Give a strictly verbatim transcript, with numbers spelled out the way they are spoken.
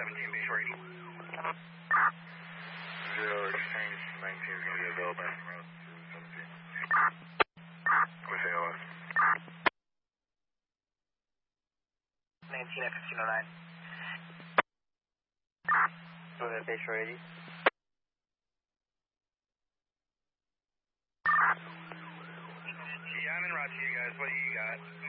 seventeen, base four eighty. Zero, exchange nineteen is going to be available on route to seventeen. With A O S. nineteen at fifteen oh nine. Go ahead, base four eighty. Yeah, I'm in route to you guys. What do you got?